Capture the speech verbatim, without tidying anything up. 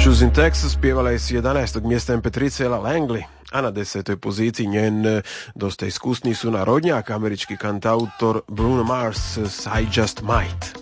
Choosing Texas pjevala je s jedanaestog mjesta em pe tri Ella Langley, a na desetoj poziciji njen dosta iskusni sunarodnjak, američki kantautor Bruno Mars s I Just Might.